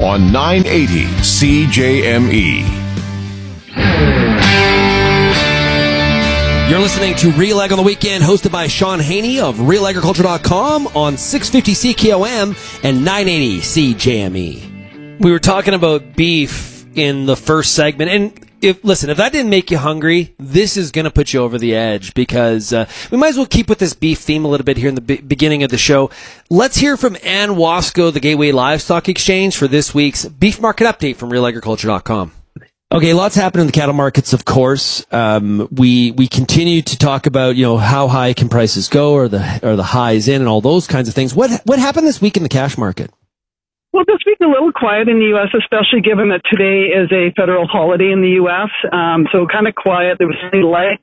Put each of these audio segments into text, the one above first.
on 980 CJME. You're listening to Real Ag on the Weekend, hosted by Sean Haney of RealAgriculture.com on 650 CKOM and 980 CJME. We were talking about beef in the first segment, and if that didn't make you hungry, this is going to put you over the edge, because we might as well keep with this beef theme a little bit here in the beginning of the show. Let's hear from Ann Wasco, the Gateway Livestock Exchange, for this week's beef market update from RealAgriculture.com. Okay, lots happened in the cattle markets, of course. We continue to talk about, how high can prices go, or the highs in, and all those kinds of things. What happened this week in the cash market? Well, this week a little quiet in the U.S., especially given that today is a federal holiday in the U.S. So kind of quiet. There was a light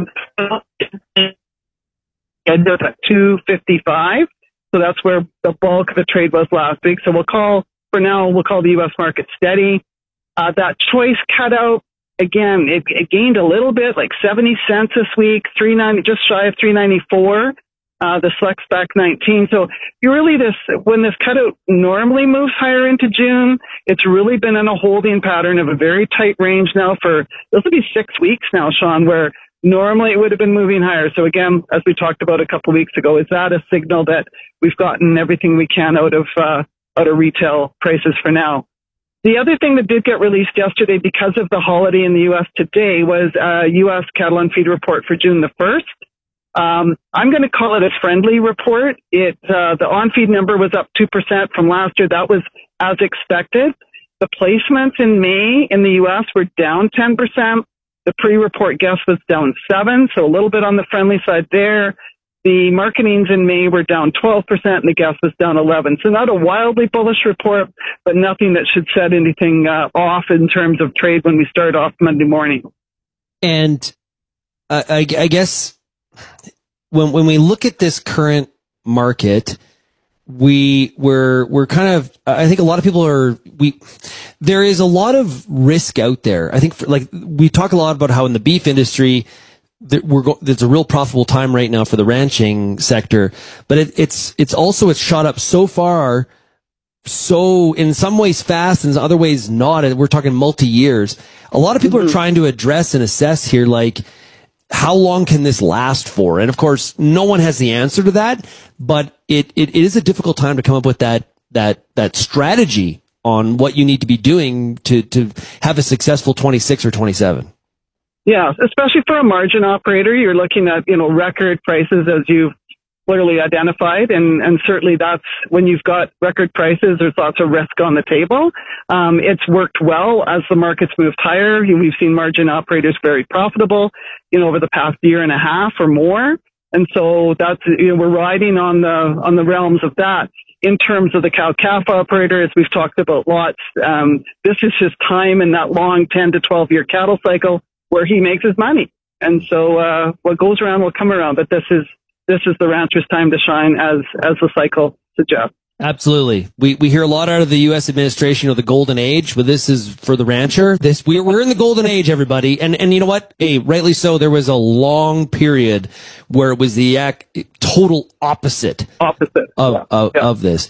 end up at 255. So that's where the bulk of the trade was last week. So we'll call the U.S. market steady. That choice cutout, again, it gained a little bit, like 70 cents this week, just shy of 394. The Select Spec 19. So when this cutout normally moves higher into June, it's really been in a holding pattern of a very tight range now this will be 6 weeks now, Sean, where normally it would have been moving higher. So again, as we talked about a couple of weeks ago, is that a signal that we've gotten everything we can out of retail prices for now? The other thing that did get released yesterday because of the holiday in the U.S. today was U.S. cattle on feed report for June the 1st. I'm going to call it a friendly report. The on-feed number was up 2% from last year. That was as expected. The placements in May in the U.S. were down 10%. The pre-report guess was down 7%, so a little bit on the friendly side there. The marketings in May were down 12%, and the guess was down 11%. So not a wildly bullish report, but nothing that should set anything off in terms of trade when we start off Monday morning. And I guess when we look at this current market, we're kind of, I think a lot of people there is a lot of risk out there. I think we talk a lot about how in the beef industry, there's a real profitable time right now for the ranching sector, but it's shot up so far, so in some ways fast and in other ways not. We're talking multi-years. A lot of people are trying to address and assess here, like, how long can this last for? And of course, no one has the answer to that, but it is a difficult time to come up with that strategy on what you need to be doing to have a successful 26 or 27. Yeah, especially for a margin operator, you're looking at, record prices as you've clearly identified. And certainly that's when you've got record prices, there's lots of risk on the table. It's worked well as the market's moved higher. We've seen margin operators very profitable, over the past year and a half or more. And so that's, we're riding on the realms of that. In terms of the cow-calf operator, as we've talked about lots, this is his time in that long 10 to 12 year cattle cycle where he makes his money. And so, what goes around will come around, but this is the rancher's time to shine, as the cycle suggests. Absolutely. We hear a lot out of the U.S. administration of the golden age, but this is for the rancher. We're in the golden age, everybody. And you know what? Hey, rightly so. There was a long period where it was the total opposite of this.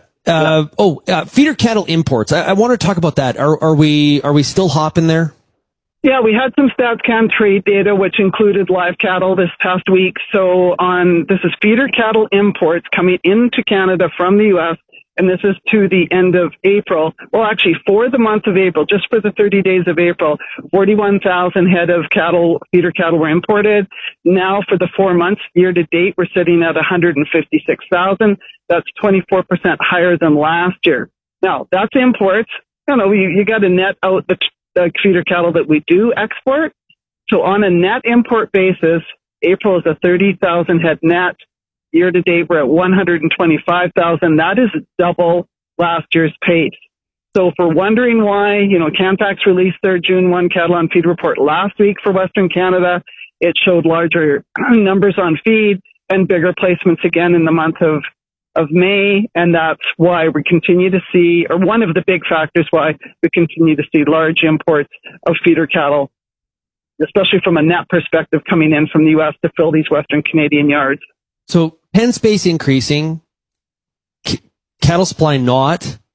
Feeder cattle imports. I want to talk about that. Are we still hopping there? Yeah, we had some StatsCan trade data, which included live cattle this past week. So this is feeder cattle imports coming into Canada from the U.S., and this is to the end of April. Well, actually, for the month of April, just for the 30 days of April, 41,000 head of feeder cattle were imported. Now, for the 4 months year to date, we're sitting at 156,000. That's 24% higher than last year. Now, that's imports. You got to net out the feeder cattle that we do export. So on a net import basis, April is a 30,000 head net. Year to date, we're at 125,000. That is double last year's pace. So if we're wondering why, Canfax released their June 1 cattle on feed report last week for Western Canada. It showed larger numbers on feed and bigger placements again in the month of May, and that's why we continue to see, or one of the big factors why we continue to see large imports of feeder cattle, especially from a net perspective coming in from the U.S. to fill these Western Canadian yards. So pen space increasing, cattle supply not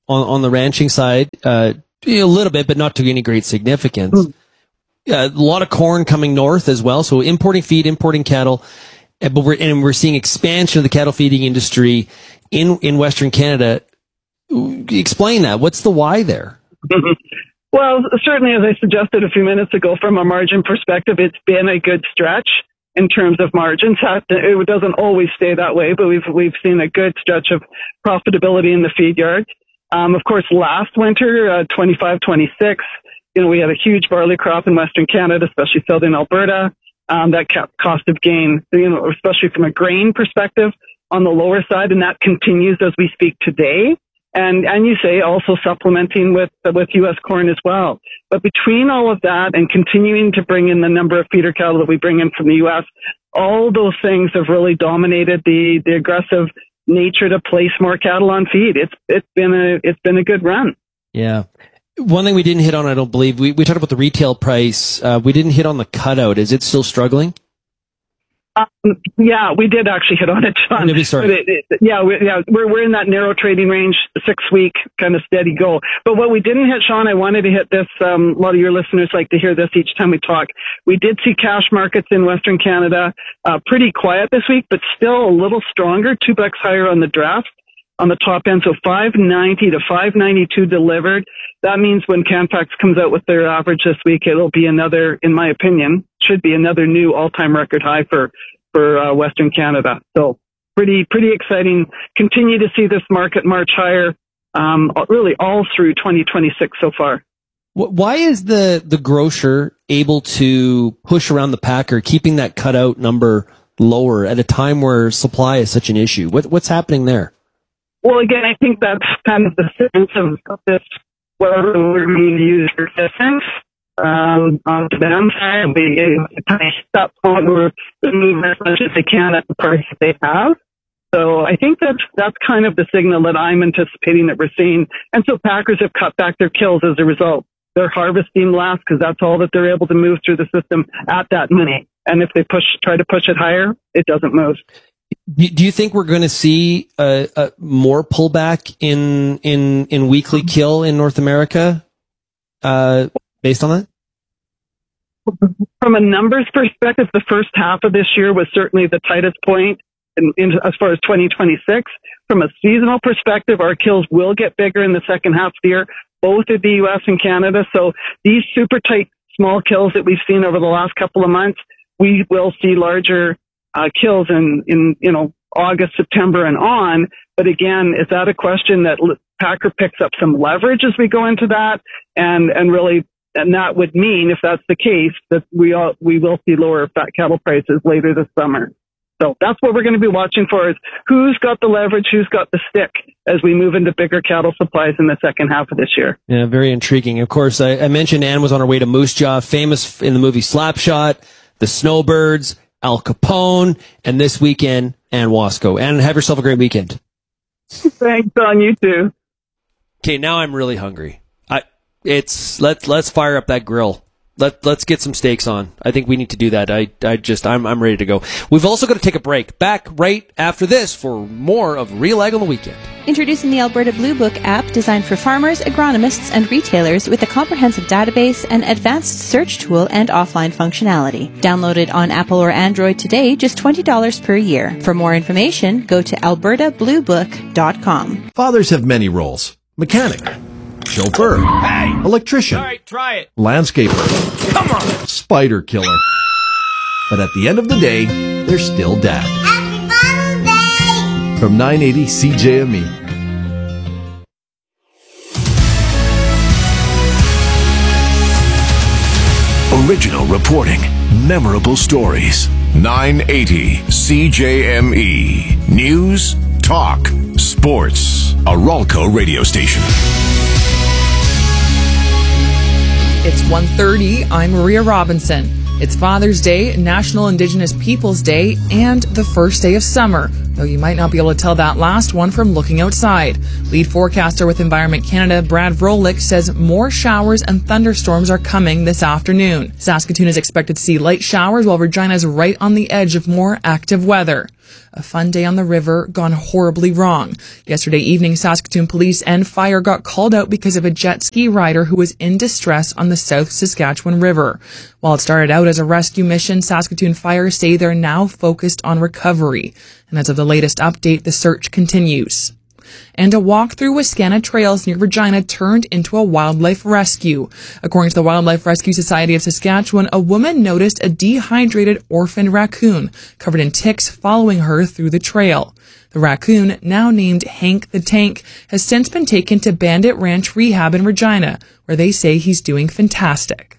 on the ranching side, a little bit, but not to any great significance. A lot of corn coming north as well. So importing feed, importing cattle, but we're seeing expansion of the cattle feeding industry in Western Canada. Explain that. What's the why there? Well, certainly, as I suggested a few minutes ago, from a margin perspective, it's been a good stretch in terms of margins. It doesn't always stay that way, but we've seen a good stretch of profitability in the feed yards. Of course, last winter, 25-26, we had a huge barley crop in Western Canada, especially southern Alberta. That kept cost of gain, especially from a grain perspective, on the lower side, and that continues as we speak today. And you say also supplementing with U.S. corn as well. But between all of that and continuing to bring in the number of feeder cattle that we bring in from the U.S., all those things have really dominated the aggressive nature to place more cattle on feed. It's been a good run. Yeah. One thing we didn't hit on, I don't believe, we talked about the retail price. We didn't hit on the cutout. Is it still struggling? Yeah, we did actually hit on it, John. We're in that narrow trading range, 6-week kind of steady go. But what we didn't hit, Sean, I wanted to hit this. A lot of your listeners like to hear this each time we talk. We did see cash markets in Western Canada pretty quiet this week, but still a little stronger, $2 higher on the draft on the top end. So $5.90 to $5.92 delivered. That means when Canfax comes out with their average this week, it'll be another, in my opinion, should be another new all-time record high for Western Canada. So pretty exciting. Continue to see this market march higher, really all through 2026 so far. Why is the grocer able to push around the packer, keeping that cutout number lower at a time where supply is such an issue? What's happening there? Well, again, I think that's kind of the sense of this, whatever we're going to use for distance. On the demand side, we kind of stop point where they move as much as they can at the price that they have. So I think that's kind of the signal that I'm anticipating that we're seeing. And so packers have cut back their kills as a result. They're harvesting less because that's all that they're able to move through the system at that money. And if they try to push it higher, it doesn't move. Do you think we're going to see more pullback in weekly kill in North America based on that? From a numbers perspective, the first half of this year was certainly the tightest point in as far as 2026. From a seasonal perspective, our kills will get bigger in the second half of the year, both in the U.S. and Canada. So these super tight small kills that we've seen over the last couple of months, we will see larger kills in August, September, and on. But again, is that a question that Packer picks up some leverage as we go into that, and that would mean, if that's the case, that we will see lower fat cattle prices later this summer. So that's what we're going to be watching for: is who's got the leverage, who's got the stick, as we move into bigger cattle supplies in the second half of this year. Yeah, very intriguing. Of course, I mentioned Anne was on her way to Moose Jaw, famous in the movie Slapshot, The Snowbirds, Al Capone, and this weekend, Anne Wasco. Anne, have yourself a great weekend. Thanks, on you too. Okay, now I'm really hungry. Let's fire up that grill. Let's get some steaks on. I think we need to do that. I'm ready to go. We've also got to take a break. Back right after this for more of Real Ag on the Weekend. Introducing the Alberta Blue Book app, designed for farmers, agronomists, and retailers, with a comprehensive database, an advanced search tool, and offline functionality. Download it on Apple or Android today, just $20 per year. For more information, go to albertabluebook.com. Fathers have many roles: mechanic, chauffeur, electrician, all right, try it, landscaper, come on, spider killer. But at the end of the day, they're still dad. Happy Father's Day! From 980 CJME. Original reporting, memorable stories. 980 CJME. News, talk, sports. A Ralco radio station. It's 1:30. I'm Maria Robinson. It's Father's Day, National Indigenous Peoples Day, and the first day of summer, though you might not be able to tell that last one from looking outside. Lead forecaster with Environment Canada, Brad Vrolik, says more showers and thunderstorms are coming this afternoon. Saskatoon is expected to see light showers, while Regina is right on the edge of more active weather. A fun day on the river gone horribly wrong. Yesterday evening, Saskatoon police and fire got called out because of a jet ski rider who was in distress on the South Saskatchewan River. While it started out as a rescue mission, Saskatoon Fire say they're now focused on recovery. And as of the latest update, the search continues. And a walk through Wascana Trails near Regina turned into a wildlife rescue. According to the Wildlife Rescue Society of Saskatchewan, a woman noticed a dehydrated orphaned raccoon covered in ticks following her through the trail. The raccoon, now named Hank the Tank, has since been taken to Bandit Ranch Rehab in Regina, where they say he's doing fantastic.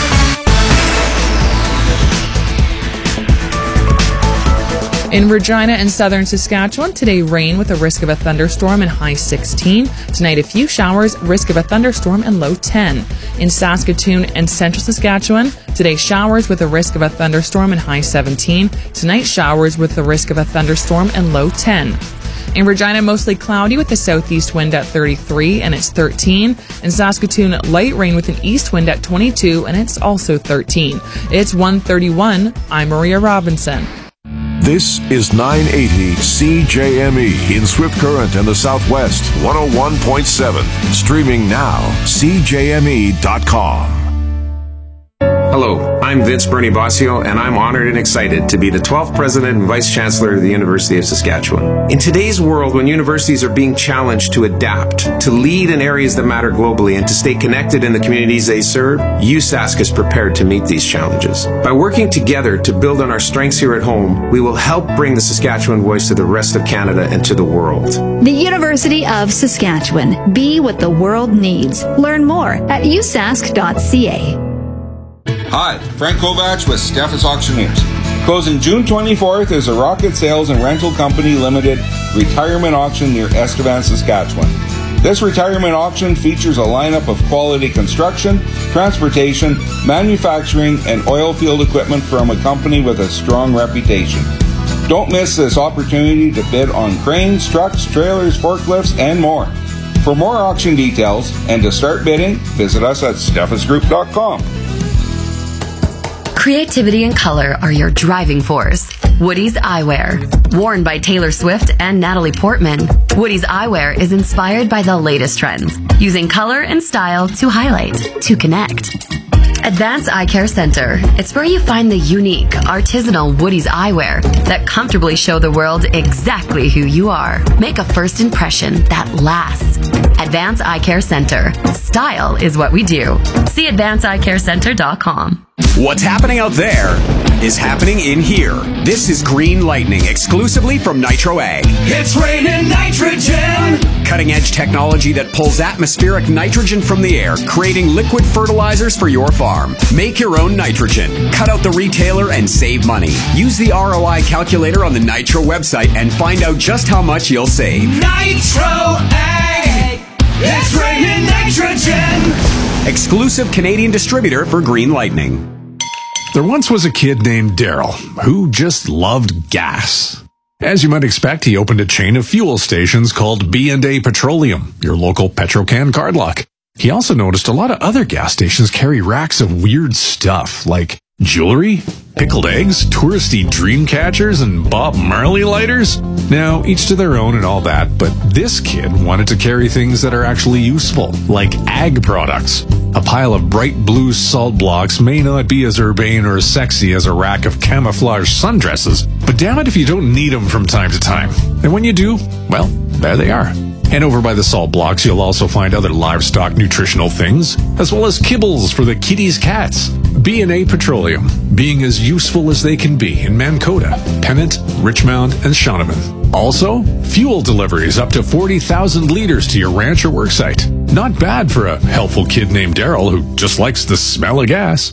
In Regina and southern Saskatchewan, today rain with a risk of a thunderstorm and high 16. Tonight a few showers, risk of a thunderstorm and low 10. In Saskatoon and central Saskatchewan, today showers with a risk of a thunderstorm and high 17. Tonight showers with the risk of a thunderstorm and low 10. In Regina, mostly cloudy with a southeast wind at 33 and it's 13. In Saskatoon, light rain with an east wind at 22 and it's also 13. It's 1:31. I'm Maria Robinson. This is 980 CJME in Swift Current and the Southwest, 101.7. Streaming now, CJME.com. Hello, I'm Vince Bernie Bossio, and I'm honored and excited to be the 12th President and Vice Chancellor of the University of Saskatchewan. In today's world, when universities are being challenged to adapt, to lead in areas that matter globally, and to stay connected in the communities they serve, USask is prepared to meet these challenges. By working together to build on our strengths here at home, we will help bring the Saskatchewan voice to the rest of Canada and to the world. The University of Saskatchewan. Be what the world needs. Learn more at usask.ca. Hi, Frank Kovacs with Steffes Auctioneers. Closing June 24th is a Rocket Sales and Rental Company Limited retirement auction near Estevan, Saskatchewan. This retirement auction features a lineup of quality construction, transportation, manufacturing, and oil field equipment from a company with a strong reputation. Don't miss this opportunity to bid on cranes, trucks, trailers, forklifts, and more. For more auction details and to start bidding, visit us at steffesgroup.com. Creativity and color are your driving force. Woody's Eyewear. Worn by Taylor Swift and Natalie Portman, Woody's Eyewear is inspired by the latest trends, using color and style to highlight, to connect. Advanced Eye Care Center. It's where you find the unique, artisanal Woody's eyewear that comfortably show the world exactly who you are. Make a first impression that lasts. Advanced Eye Care Center. Style is what we do. See advancedeyecarecenter.com. What's happening out there is happening in here. This is Green Lightning, exclusively from Nitro Ag. It's raining nitrogen! Cutting-edge technology that pulls atmospheric nitrogen from the air, creating liquid fertilizers for your farm. Make your own nitrogen. Cut out the retailer and save money. Use the ROI calculator on the Nitro website and find out just how much you'll save. Nitro Ag! It's raining nitrogen! Exclusive Canadian distributor for Green Lightning. There once was a kid named Daryl who just loved gas. As you might expect, he opened a chain of fuel stations called B&A Petroleum, your local Petrocan cardlock. He also noticed a lot of other gas stations carry racks of weird stuff like jewelry, pickled eggs, touristy dream catchers, and Bob Marley lighters. Now, each to their own and all that, but this kid wanted to carry things that are actually useful, like ag products. A pile of bright blue salt blocks may not be as urbane or as sexy as a rack of camouflage sundresses, but damn it if you don't need them from time to time. And when you do, well, there they are. And over by the salt blocks, you'll also find other livestock nutritional things, as well as kibbles for the kitties' cats. B&A Petroleum, being as useful as they can be in Mankota, Pennant, Richmond, and Shaunavon. Also, fuel deliveries up to 40,000 liters to your ranch or worksite. Not bad for a helpful kid named Daryl who just likes the smell of gas.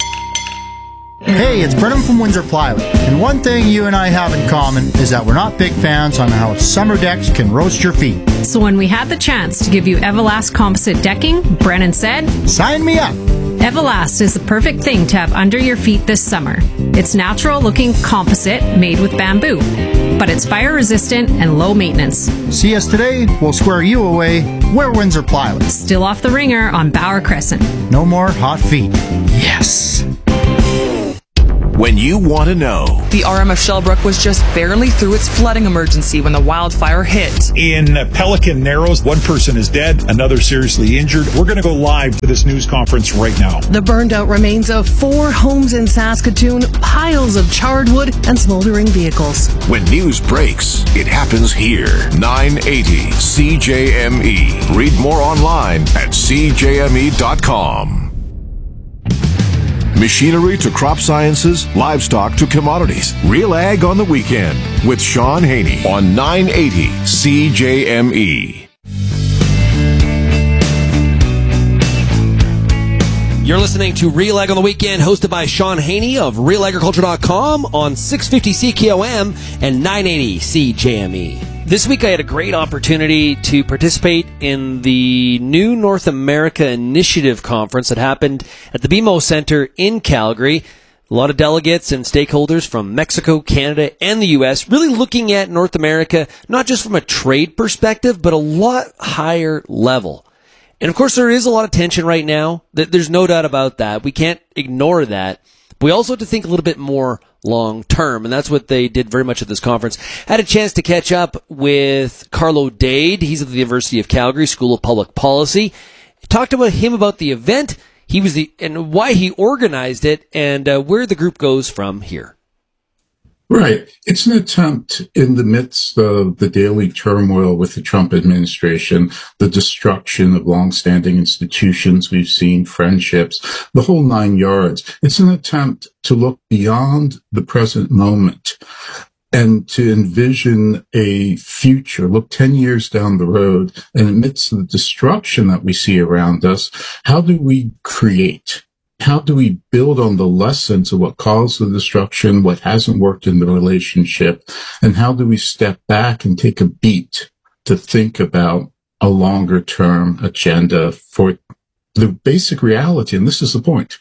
Hey, it's Brennan from Windsor Plywood, and one thing you and I have in common is that we're not big fans on how summer decks can roast your feet. So when we had the chance to give you Everlast composite decking, Brennan said, "Sign me up!" Everlast is the perfect thing to have under your feet this summer. It's natural-looking composite made with bamboo, but it's fire-resistant and low maintenance. See us today, we'll square you away. We're Windsor Plywood. Still off the ringer on Bauer Crescent. No more hot feet. Yes! when you want to know. The RMF Shellbrook was just barely through its flooding emergency when the wildfire hit. In Pelican Narrows, one person is dead, another seriously injured. We're going to go live to this news conference right now. The burned out remains of 4 homes in Saskatoon, piles of charred wood, and smoldering vehicles. When news breaks, it happens here. 980 CJME. Read more online at CJME.com. Machinery to crop sciences, livestock to commodities. Real Ag on the Weekend with Sean Haney on 980 CJME. You're listening to Real Ag on the Weekend, hosted by Sean Haney of RealAgriculture.com on 650 CKOM and 980 CJME. This week I had a great opportunity to participate in the new North America Initiative Conference that happened at the BMO Center in Calgary. A lot of delegates and stakeholders from Mexico, Canada, and the U.S. really looking at North America, not just from a trade perspective, but a lot higher level. And of course there is a lot of tension right now. There's no doubt about that. We can't ignore that. But we also have to think a little bit more long term, and that's what they did very much at this conference. Had a chance to catch up with Carlo Dade. He's at the University of Calgary School of Public Policy. Talked about him about the event, and why he organized it, and where the group goes from here. Right. It's an attempt in the midst of the daily turmoil with the Trump administration, the destruction of longstanding institutions we've seen, friendships, the whole 9 yards. It's an attempt to look beyond the present moment and to envision a future, look 10 years down the road, and amidst the destruction that we see around us, how do we create? How do we build on the lessons of what caused the destruction, what hasn't worked in the relationship, and how do we step back and take a beat to think about a longer term agenda for the basic reality? And this is the point.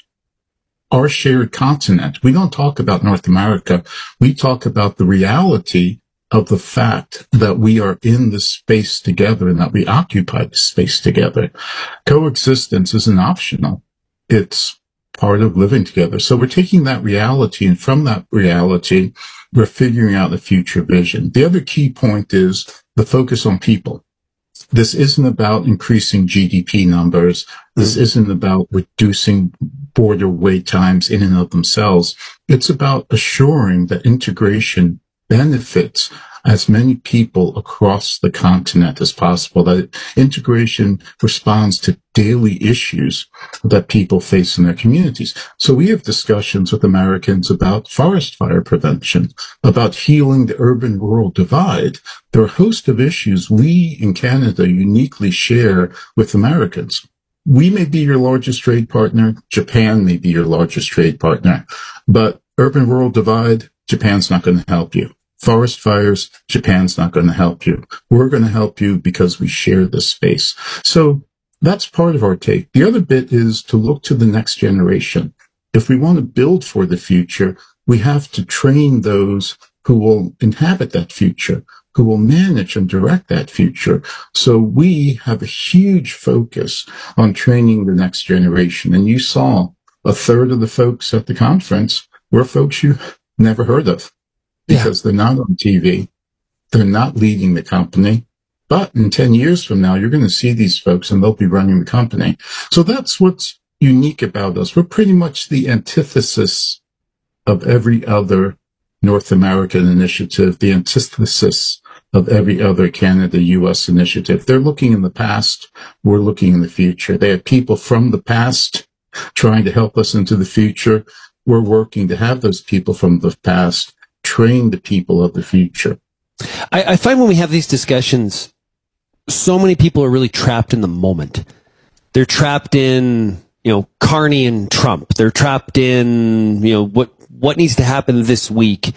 Our shared continent. We don't talk about North America. We talk about the reality of the fact that we are in this space together and that we occupy this space together. Coexistence isn't optional. It's part of living together. So we're taking that reality, and from that reality, we're figuring out the future vision. The other key point is the focus on people. This isn't about increasing GDP numbers. This isn't about reducing border wait times in and of themselves. It's about assuring that integration benefits as many people across the continent as possible, that integration responds to daily issues that people face in their communities. So we have discussions with Americans about forest fire prevention, about healing the urban-rural divide. There are a host of issues we in Canada uniquely share with Americans. We may be your largest trade partner. Japan may be your largest trade partner. But urban-rural divide, Japan's not going to help you. Forest fires, Japan's not going to help you. We're going to help you because we share this space. So that's part of our take. The other bit is to look to the next generation. If we want to build for the future, we have to train those who will inhabit that future, who will manage and direct that future. So we have a huge focus on training the next generation. And you saw a third of the folks at the conference were folks you never heard of. Because they're not on TV, they're not leading the company. But in 10 years from now, you're going to see these folks and they'll be running the company. So that's what's unique about us. We're pretty much the antithesis of every other North American initiative, the antithesis of every other Canada-US initiative. They're looking in the past, we're looking in the future. They have people from the past trying to help us into the future. We're working to have those people from the past train the people of the future. I find when we have these discussions, so many people are really trapped in the moment. They're trapped in, Carney and Trump. They're trapped in, what needs to happen this week.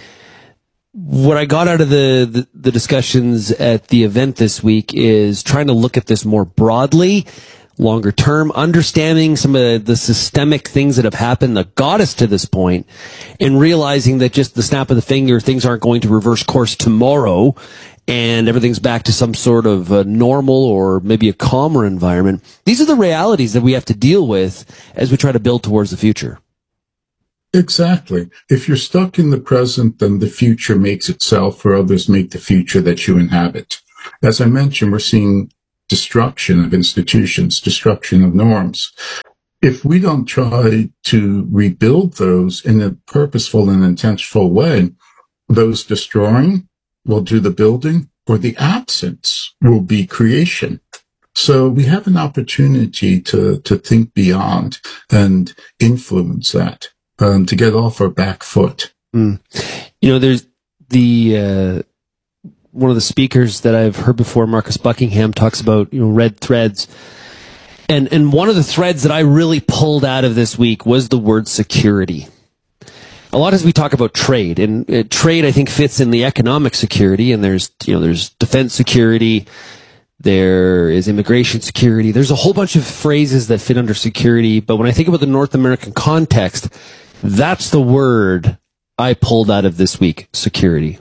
What I got out of the discussions at the event this week is trying to look at this more broadly, longer term, understanding some of the systemic things that have happened that got us to this point, and realizing that just the snap of the finger, things aren't going to reverse course tomorrow and everything's back to some sort of a normal or maybe a calmer environment. These are the realities that we have to deal with as we try to build towards the future. Exactly. If you're stuck in the present, then the future makes itself, or others make the future that you inhabit. As I mentioned, we're seeing destruction of institutions, destruction of norms. If we don't try to rebuild those in a purposeful and intentional way, those destroying will do the building, or the absence will be creation. So we have an opportunity to think beyond and influence that, to get off our back foot. You know, there's the one of the speakers that I've heard before, Marcus Buckingham, talks about, you know, red threads. And one of the threads that I really pulled out of this week was the word security. A lot as we talk about trade, and trade, I think, fits in the economic security, and there's defense security, there is immigration security, there's a whole bunch of phrases that fit under security, but when I think about the North American context, that's the word I pulled out of this week, security.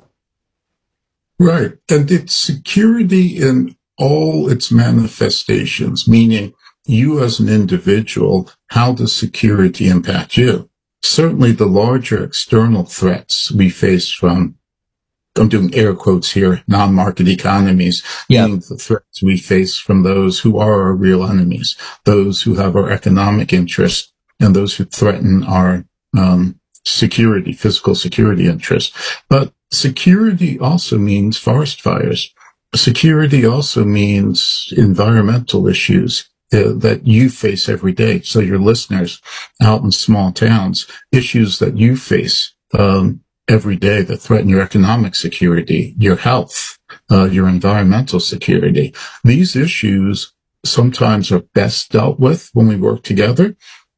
Right. And it's security in all its manifestations, meaning you as an individual, how does security impact you? Certainly the larger external threats we face from, I'm doing air quotes here, non-market economies, meaning the threats we face from those who are our real enemies, those who have our economic interests, and those who threaten our security, physical security interests. But security also means forest fires. Security also means environmental issues that you face every day. So your listeners out in small towns, issues that you face every day that threaten your economic security, your health, your environmental security. These issues sometimes are best dealt with when we work together.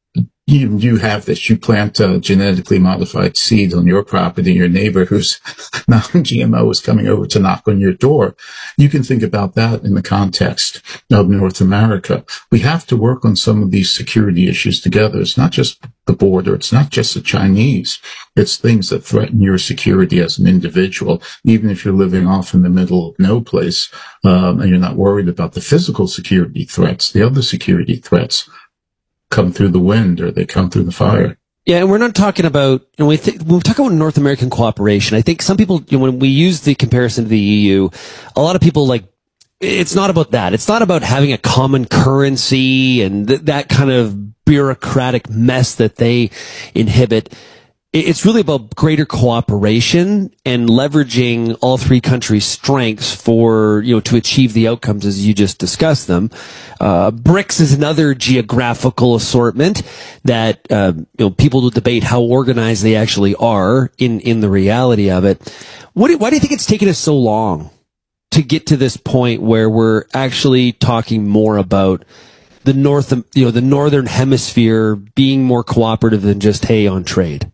You have this, you plant a genetically modified seed on your property, your neighbor who's non-GMO is coming over to knock on your door. You can think about that in the context of North America. We have to work on some of these security issues together. It's not just the border. It's not just the Chinese. It's things that threaten your security as an individual, even if you're living off in the middle of no place, and you're not worried about the physical security threats, the other security threats come through the wind or they come through the fire. Yeah, and we're not talking about, when we talk about North American cooperation, I think some people, when we use the comparison to the EU, a lot of people it's not about that. It's not about having a common currency and that kind of bureaucratic mess that they inhibit. It's really about greater cooperation and leveraging all three countries' strengths for, to achieve the outcomes as you just discussed them. BRICS is another geographical assortment that, people will debate how organized they actually are in the reality of it. Why do you think it's taken us so long to get to this point where we're actually talking more about the the Northern Hemisphere being more cooperative than just, hey, on trade?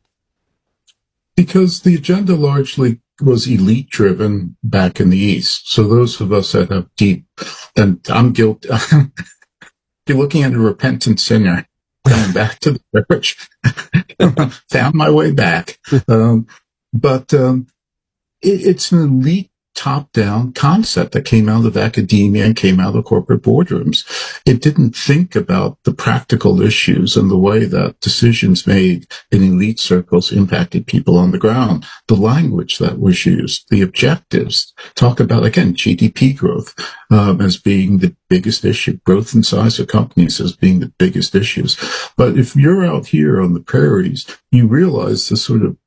Because the agenda largely was elite driven back in the East. So those of us that have deep, and I'm guilty, you're looking at a repentant sinner coming back to the church, found my way back. But it's an elite top-down concept that came out of academia and came out of corporate boardrooms. It didn't think about the practical issues and the way that decisions made in elite circles impacted people on the ground. The language that was used, the objectives, talk about, again, GDP growth as being the biggest issue, growth and size of companies as being the biggest issues. But if you're out here on the prairies, you realize the sort of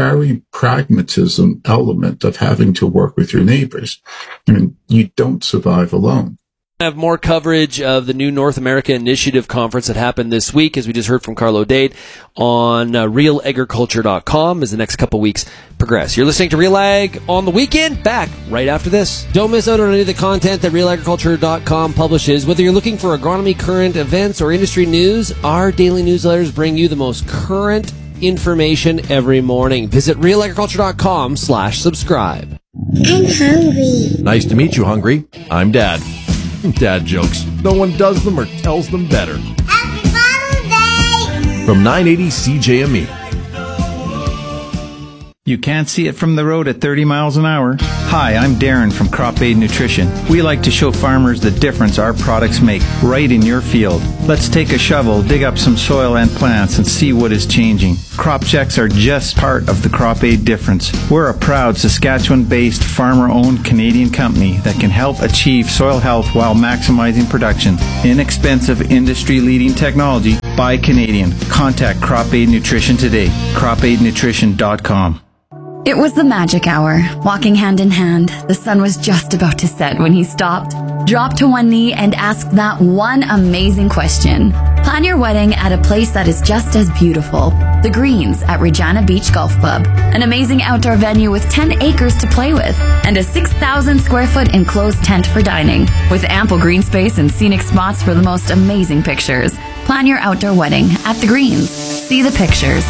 pragmatism element of having to work with your neighbors. I mean, you don't survive alone. I have more coverage of the new North America Initiative Conference that happened this week, as we just heard from Carlo Dade, on realagriculture.com as the next couple weeks progress. You're listening to Real Ag on the Weekend, back right after this. Don't miss out on any of the content that realagriculture.com publishes. Whether you're looking for agronomy current events or industry news, our daily newsletters bring you the most current information every morning. Visit realagriculture.com/subscribe. I'm hungry. Nice to meet you, Hungry. I'm Dad. Dad jokes. No one does them or tells them better. Happy Father's Day! From 980 CJME. You can't see it from the road at 30 miles an hour. Hi, I'm Darren from Crop Aid Nutrition. We like to show farmers the difference our products make right in your field. Let's take a shovel, dig up some soil and plants, and see what is changing. Crop checks are just part of the Crop Aid difference. We're a proud Saskatchewan-based, farmer-owned Canadian company that can help achieve soil health while maximizing production. Inexpensive, industry-leading technology by Canadian. Contact Crop Aid Nutrition today. CropAidNutrition.com. It was the magic hour. Walking hand in hand, the sun was just about to set when he stopped, dropped to one knee, and asked that one amazing question. Plan your wedding at a place that is just as beautiful. The Greens at Regina Beach Golf Club. An amazing outdoor venue with 10 acres to play with, and a 6,000 square foot enclosed tent for dining, with ample green space and scenic spots for the most amazing pictures. Plan your outdoor wedding at The Greens. See the pictures.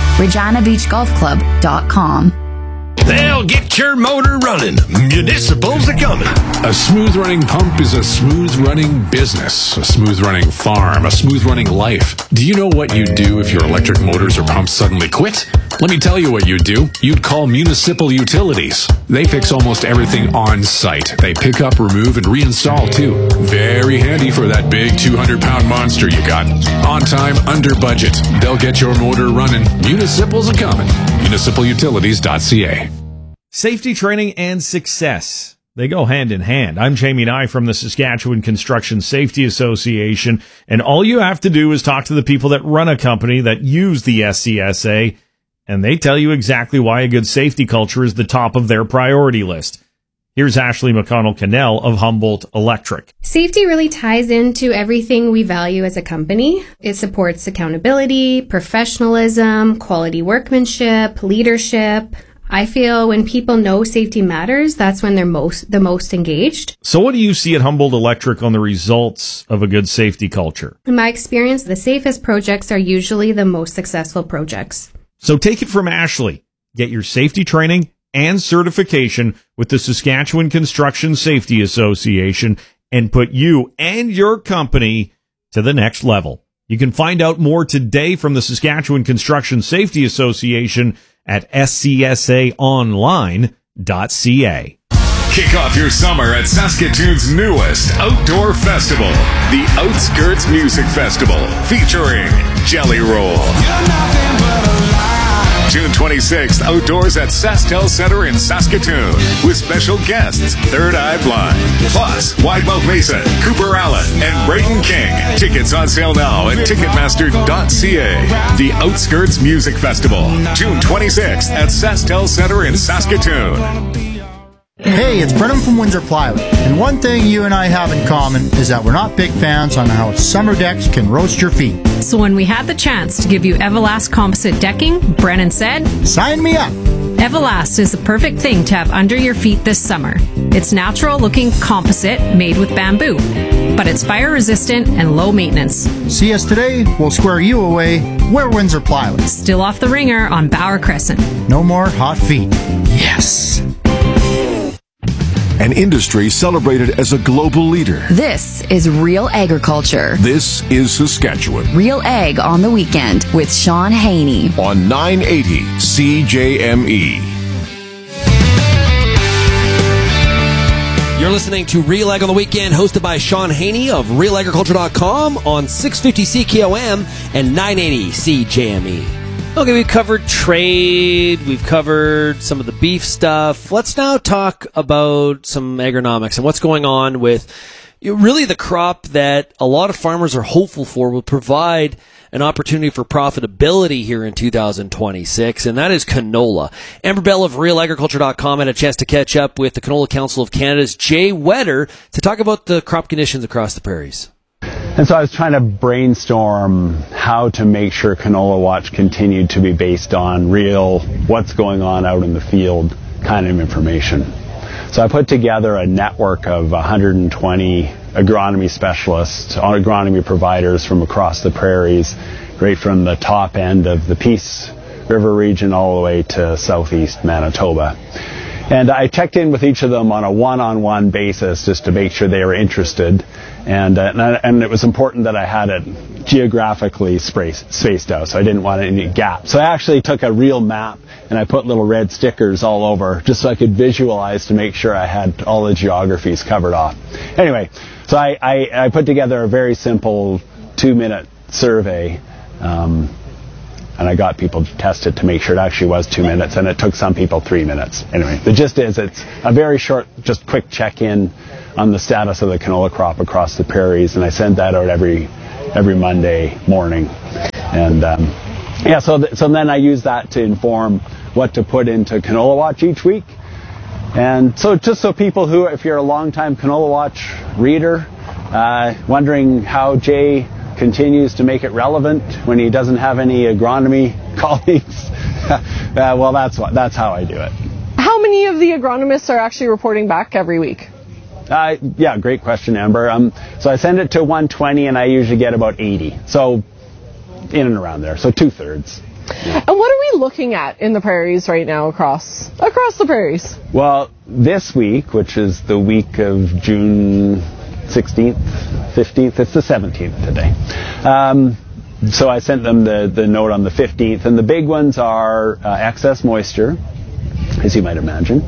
ReginaBeachGolfClub.com. They'll get your motor running. Municipals are coming. A smooth running pump is a smooth running business, a smooth running farm, a smooth running life. Do you know what you'd do if your electric motors or pumps suddenly quit? Let me tell you what you'd do. You'd call Municipal Utilities. They fix almost everything on site. They pick up, remove, and reinstall too. Very handy for that big 200-pound monster you got. On time, under budget. They'll get your motor running. Municipals are coming. MunicipalUtilities.ca. Safety training and success. They go hand in hand. I'm Jamie Nye from the Saskatchewan Construction Safety Association, and all you have to do is talk to the people that run a company that use the SCSA, and they tell you exactly why a good safety culture is the top of their priority list. Here's Ashley McConnell-Cannell of Humboldt Electric. Safety really ties into everything we value as a company. It supports accountability, professionalism, quality workmanship, leadership. I feel when people know safety matters, that's when they're the most engaged. So what do you see at Humboldt Electric on the results of a good safety culture? In my experience, the safest projects are usually the most successful projects. So take it from Ashley. Get your safety training and certification with the Saskatchewan Construction Safety Association and put you and your company to the next level. You can find out more today from the Saskatchewan Construction Safety Association at scsaonline.ca. Kick off your summer at Saskatoon's newest outdoor festival, the Outskirts Music Festival, featuring Jelly Roll. June 26th, outdoors at SaskTel Center in Saskatoon, with special guests Third Eye Blind, plus Widemouth Mason, Cooper Allen, and Brayden King. Tickets on sale now at Ticketmaster.ca. The Outskirts Music Festival, June 26th at SaskTel Center in Saskatoon. Hey, it's Brennan from Windsor Plywood, and one thing you and I have in common is that we're not big fans on how summer decks can roast your feet. So when we had the chance to give you Everlast composite decking, Brennan said, "Sign me up!" Everlast is the perfect thing to have under your feet this summer. It's natural-looking composite made with bamboo, but it's fire-resistant and low maintenance. See us today, we'll square you away. We're Windsor Plywood. Still off the ringer on Bauer Crescent. No more hot feet. Yes! An industry celebrated as a global leader. This is Real Agriculture. This is Saskatchewan. Real Ag on the Weekend with Sean Haney. On 980 CJME. You're listening to Real Ag on the Weekend, hosted by Sean Haney of RealAgriculture.com on 650 CKOM and 980 CJME. Okay, we've covered trade, we've covered some of the beef stuff. Let's now talk about some agronomics and what's going on with really the crop that a lot of farmers are hopeful for will provide an opportunity for profitability here in 2026, and that is canola. Amber Bell of RealAgriculture.com had a chance to catch up with the Canola Council of Canada's Jay Wetter to talk about the crop conditions across the prairies. And so I was trying to brainstorm how to make sure Canola Watch continued to be based on real, what's going on out in the field kind of information. So I put together a network of 120 agronomy specialists, agronomy providers from across the prairies, right from the top end of the Peace River region all the way to southeast Manitoba. And I checked in with each of them on a one-on-one basis just to make sure they were interested. And it was important that I had it geographically spaced out, so I didn't want any gaps. So I actually took a real map and I put little red stickers all over just so I could visualize to make sure I had all the geographies covered off. Anyway, so I put together a very simple 2-minute survey, and I got people to test it to make sure it actually was 2 minutes, and it took some people 3 minutes. Anyway, the gist is it's a very short, just quick check-in on the status of the canola crop across the prairies, and I send that out every Monday morning. And so then I use that to inform what to put into Canola Watch each week. And so just so people who, if you're a long-time Canola Watch reader, wondering how Jay continues to make it relevant when he doesn't have any agronomy colleagues, well, that's how I do it. How many of the agronomists are actually reporting back every week? Yeah, great question, Amber. So I send it to 120 and I usually get about 80. So in and around there. So 2/3. Yeah. And what are we looking at in the prairies right now across the prairies? Well, this week, which is the week of June 16th, 15th, it's the 17th today. So I sent them the note on the 15th, and the big ones are excess moisture, as you might imagine,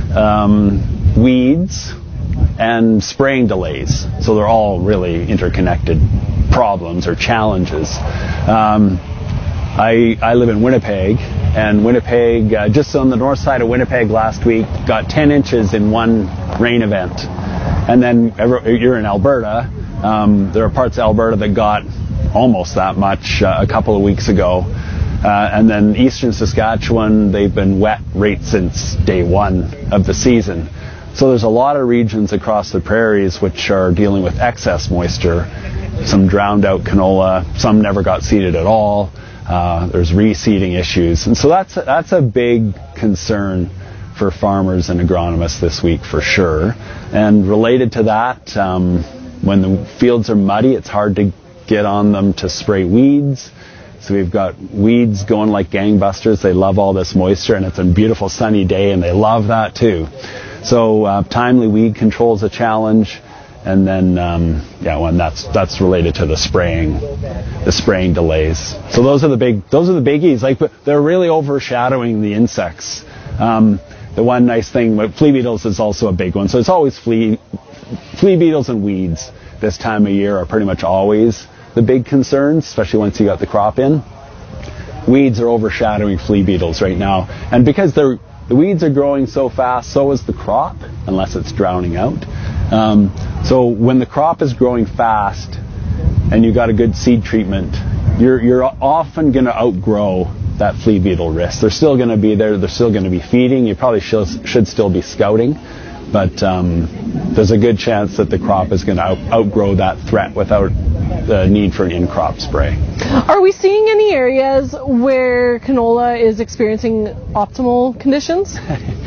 weeds, and spraying delays. So they're all really interconnected problems or challenges. I live in Winnipeg, and Winnipeg, just on the north side of Winnipeg last week, got 10 inches in one rain event. And then you're in Alberta. There are parts of Alberta that got almost that much a couple of weeks ago. And then eastern Saskatchewan, they've been wet right since day one of the season. So there's a lot of regions across the prairies which are dealing with excess moisture. Some drowned out canola, some never got seeded at all. There's reseeding issues. And so that's a big concern for farmers and agronomists this week for sure. And related to that, when the fields are muddy, it's hard to get on them to spray weeds. So we've got weeds going like gangbusters. They love all this moisture, and it's a beautiful sunny day, and they love that too. So timely weed control is a challenge. And then, that's related to the spraying delays. So those are the biggies. Like, they're really overshadowing the insects. The one nice thing with flea beetles is also a big one. So it's always flea beetles and weeds this time of year are pretty much always the big concerns, especially once you got the crop in. Weeds are overshadowing flea beetles right now, and because the weeds are growing so fast, so is the crop, unless it's drowning out. So when the crop is growing fast and you got a good seed treatment, you're often going to outgrow that flea beetle risk. They're still going to be there. They're still going to be feeding. You probably should still be scouting, but there's a good chance that the crop is going to outgrow that threat without the need for an in-crop spray. Are we seeing any areas where canola is experiencing optimal conditions?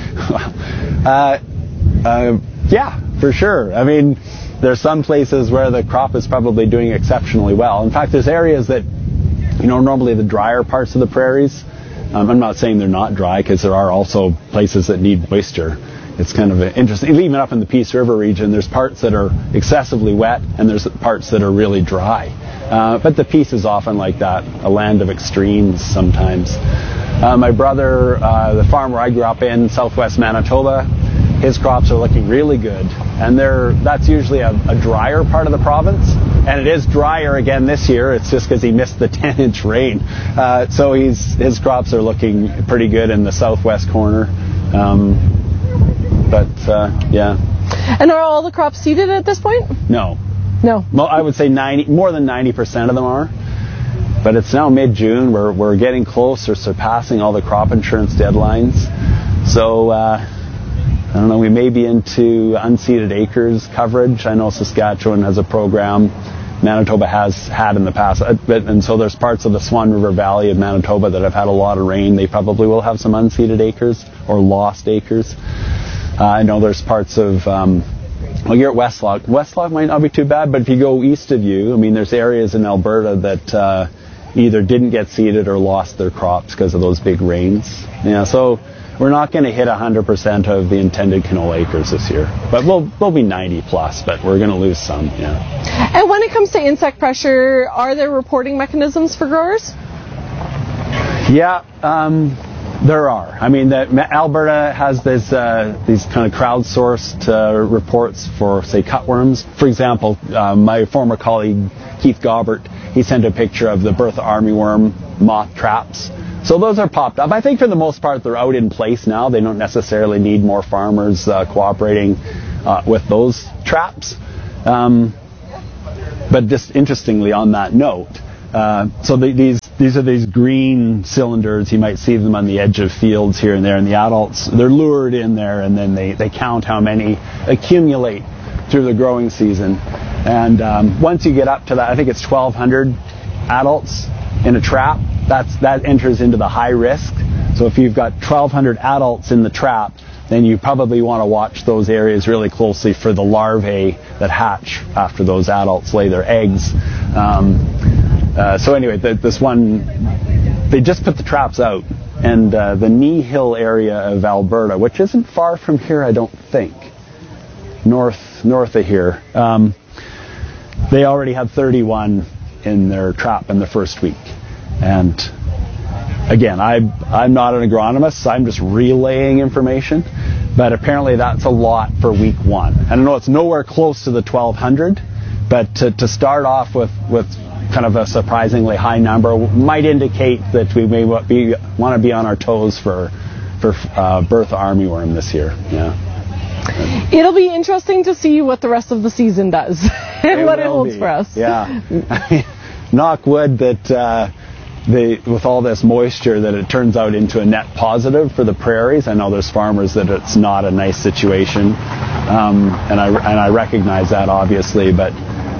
Yeah, for sure. I mean, there's some places where the crop is probably doing exceptionally well. In fact, there's areas that, normally the drier parts of the prairies, I'm not saying they're not dry, because there are also places that need moisture. It's kind of interesting. Even up in the Peace River region, there's parts that are excessively wet, and there's parts that are really dry. But the Peace is often like that, a land of extremes sometimes. My brother, the farmer I grew up in, southwest Manitoba, his crops are looking really good, and that's usually a drier part of the province, and it is drier again this year. It's just because he missed the 10-inch rain. So his crops are looking pretty good in the southwest corner. Yeah. And are all the crops seeded at this point? No. Well, I would say more than 90% of them are. But it's now mid-June. We're getting close or surpassing all the crop insurance deadlines. So I don't know, we may be into unseeded acres coverage. I know Saskatchewan has a program. Manitoba has had in the past. And so there's parts of the Swan River Valley of Manitoba that have had a lot of rain. They probably will have some unseeded acres or lost acres. I know there's parts of, you're at Westlock. Westlock might not be too bad, but if you go east of you, there's areas in Alberta that either didn't get seeded or lost their crops because of those big rains. Yeah, so we're not going to hit 100% of the intended canola acres this year. But we'll be 90 plus, but we're going to lose some, yeah. And when it comes to insect pressure, are there reporting mechanisms for growers? Yeah, there are. I mean, Alberta has these kind of crowdsourced reports for, say, cutworms. For example, my former colleague Keith Gobert, he sent a picture of the Bertha armyworm moth traps. So those are popped up. I think for the most part they're out in place now. They don't necessarily need more farmers cooperating with those traps. But just interestingly on that note, so these are these green cylinders. You might see them on the edge of fields here and there, and the adults, they're lured in there, and then they count how many accumulate through the growing season. And once you get up to that, I think it's 1,200 adults in a trap, that enters into the high risk. So if you've got 1,200 adults in the trap, then you probably want to watch those areas really closely for the larvae that hatch after those adults lay their eggs. So anyway, this one, they just put the traps out, and the Knee Hill area of Alberta, which isn't far from here, I don't think, north of here, they already had 31 in their trap in the first week. And again, I'm not an agronomist, so I'm just relaying information, but apparently that's a lot for week one. And I know it's nowhere close to the 1,200, but to start off with kind of a surprisingly high number might indicate that we may want to be on our toes for Bertha armyworm this year. Yeah. It'll be interesting to see what the rest of the season does and what it holds for us. Yeah. Knock wood that with all this moisture that it turns out into a net positive for the prairies. I know there's farmers that it's not a nice situation, and I recognize that obviously, but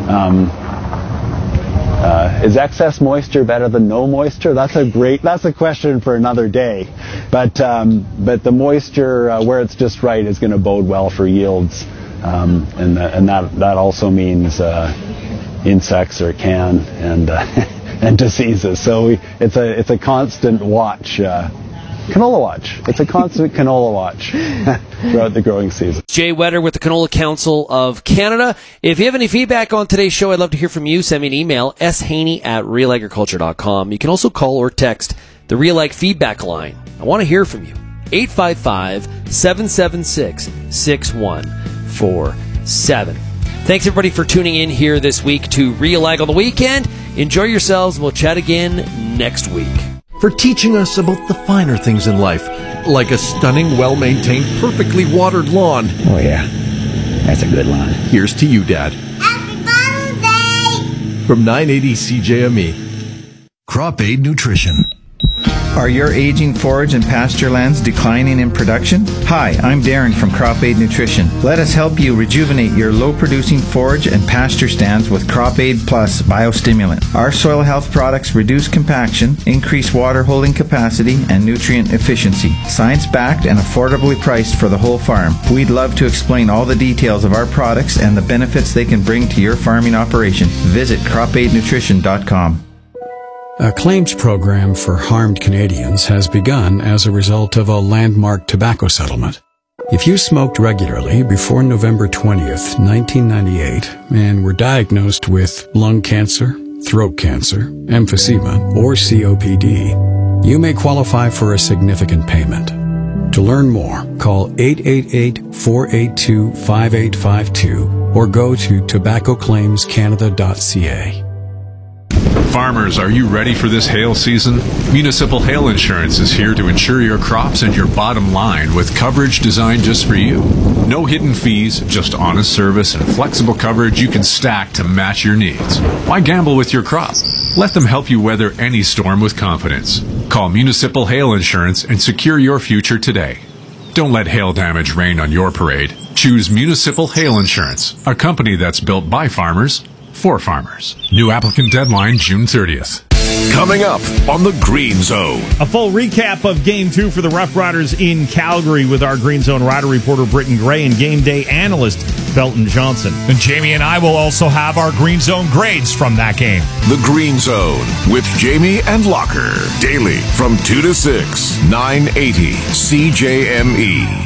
is excess moisture better than no moisture? That's a question for another day. But the moisture where it's just right is going to bode well for yields, and that also means insects or can and diseases. So it's a constant watch. Canola watch. It's a constant canola watch throughout the growing season. Jay Wetter with the Canola Council of Canada. If you have any feedback on today's show, I'd love to hear from you. Send me an email, shaney@realagriculture.com. You can also call or text the Real Ag feedback line. I want to hear from you. 855-776-6147. Thanks everybody for tuning in here this week to Real Ag on the Weekend. Enjoy yourselves. We'll chat again next week. For teaching us about the finer things in life, like a stunning, well-maintained, perfectly watered lawn. Oh yeah, that's a good lawn. Here's to you, Dad. Happy Father's Day! From 980 CJME. Crop Aid Nutrition. Are your aging forage and pasture lands declining in production? Hi, I'm Darren from Crop Aid Nutrition. Let us help you rejuvenate your low-producing forage and pasture stands with Crop Aid Plus Biostimulant. Our soil health products reduce compaction, increase water holding capacity, and nutrient efficiency. Science-backed and affordably priced for the whole farm. We'd love to explain all the details of our products and the benefits they can bring to your farming operation. Visit cropaidnutrition.com. A claims program for harmed Canadians has begun as a result of a landmark tobacco settlement. If you smoked regularly before November 20th, 1998, and were diagnosed with lung cancer, throat cancer, emphysema, or COPD, you may qualify for a significant payment. To learn more, call 888-482-5852 or go to tobaccoclaimscanada.ca. Farmers, are you ready for this hail season? Municipal Hail Insurance is here to insure your crops and your bottom line with coverage designed just for you. No hidden fees, just honest service and flexible coverage you can stack to match your needs. Why gamble with your crop? Let them help you weather any storm with confidence. Call Municipal Hail Insurance and secure your future today. Don't let hail damage rain on your parade. Choose Municipal Hail Insurance, a company that's built by farmers for farmers. New applicant deadline June 30th. Coming up on the Green Zone. A full recap of Game 2 for the Rough Riders in Calgary with our Green Zone rider reporter Britton Gray and game day analyst Belton Johnson. And Jamie and I will also have our Green Zone grades from that game. The Green Zone with Jamie and Locker. Daily from 2 to 6, 980 CJME.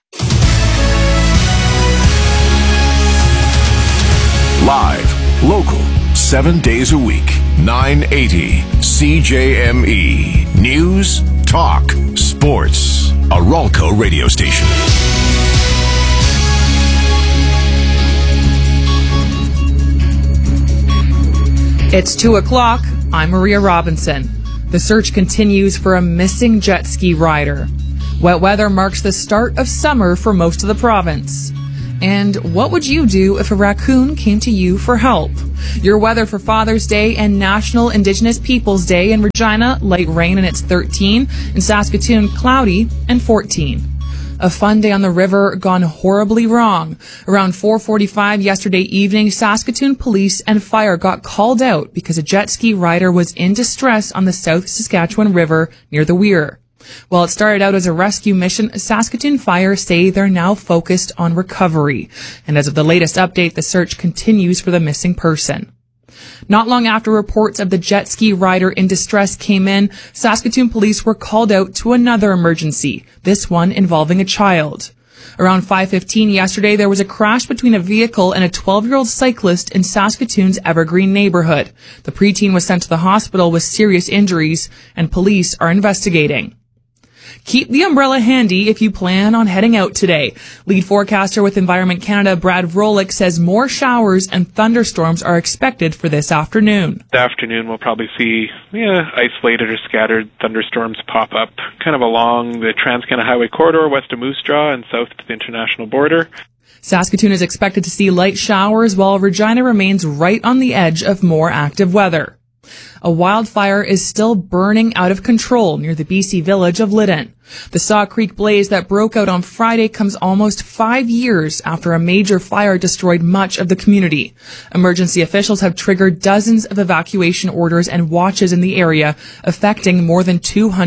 Live, local, 7 days a week, 980 CJME. News, talk, sports. A Ralco radio station. It's 2 o'clock. I'm Maria Robinson. The search continues for a missing jet ski rider. Wet weather marks the start of summer for most of the province. And what would you do if a raccoon came to you for help? Your weather for Father's Day and National Indigenous Peoples Day in Regina, light rain and it's 13. In Saskatoon, cloudy and 14. A fun day on the river gone horribly wrong. Around 4:45 yesterday evening, Saskatoon police and fire got called out because a jet ski rider was in distress on the South Saskatchewan River near the Weir. While it started out as a rescue mission, Saskatoon Fire say they're now focused on recovery. And as of the latest update, the search continues for the missing person. Not long after reports of the jet ski rider in distress came in, Saskatoon police were called out to another emergency, this one involving a child. Around 5:15 yesterday, there was a crash between a vehicle and a 12-year-old cyclist in Saskatoon's Evergreen neighborhood. The preteen was sent to the hospital with serious injuries, and police are investigating. Keep the umbrella handy if you plan on heading out today. Lead forecaster with Environment Canada, Brad Vrolik, says more showers and thunderstorms are expected for this afternoon. This afternoon, we'll probably see isolated or scattered thunderstorms pop up kind of along the Trans-Canada Highway corridor west of Moose Jaw and south to the international border. Saskatoon is expected to see light showers while Regina remains right on the edge of more active weather. A wildfire is still burning out of control near the BC village of Lytton. The Saw Creek blaze that broke out on Friday comes almost 5 years after a major fire destroyed much of the community. Emergency officials have triggered dozens of evacuation orders and watches in the area, affecting more than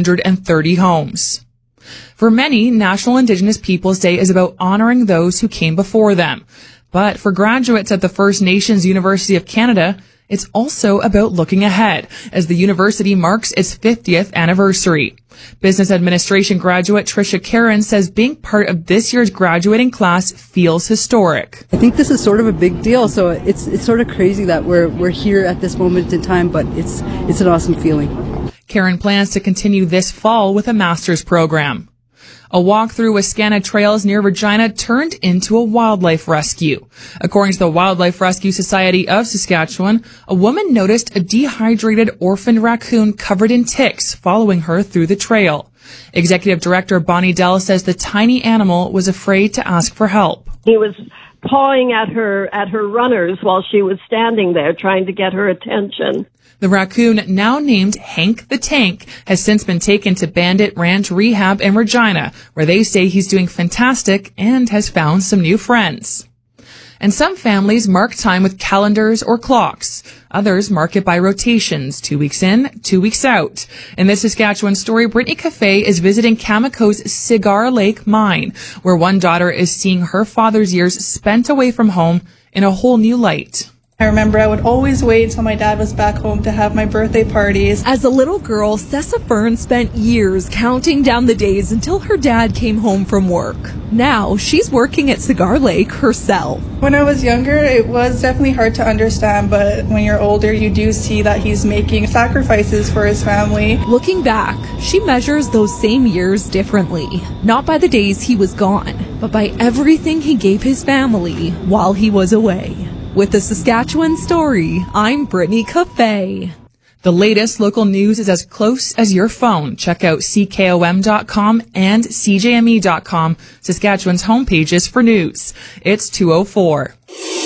230 homes. For many, National Indigenous Peoples Day is about honoring those who came before them. But for graduates at the First Nations University of Canada, it's also about looking ahead as the university marks its 50th anniversary. Business administration graduate Tricia Karen says being part of this year's graduating class feels historic. I think this is sort of a big deal, so it's sort of crazy that we're here at this moment in time, but it's an awesome feeling. Karen plans to continue this fall with a master's program. A walk through Wascana Trails near Regina turned into a wildlife rescue. According to the Wildlife Rescue Society of Saskatchewan, a woman noticed a dehydrated orphaned raccoon covered in ticks following her through the trail. Executive Director Bonnie Dell says the tiny animal was afraid to ask for help. He was pawing at her runners while she was standing there trying to get her attention. The raccoon, now named Hank the Tank, has since been taken to Bandit Ranch Rehab in Regina, where they say he's doing fantastic and has found some new friends. And some families mark time with calendars or clocks. Others mark it by rotations, 2 weeks in, 2 weeks out. In this Saskatchewan story, Brittany Cafe is visiting Cameco's Cigar Lake mine, where one daughter is seeing her father's years spent away from home in a whole new light. I remember I would always wait until my dad was back home to have my birthday parties. As a little girl, Sessa Fern spent years counting down the days until her dad came home from work. Now, she's working at Cigar Lake herself. When I was younger, it was definitely hard to understand, but when you're older, you do see that he's making sacrifices for his family. Looking back, she measures those same years differently. Not by the days he was gone, but by everything he gave his family while he was away. With the Saskatchewan Story, I'm Brittany Cafe. The latest local news is as close as your phone. Check out CKOM.com and CJME.com, Saskatchewan's homepages for news. It's 2:04.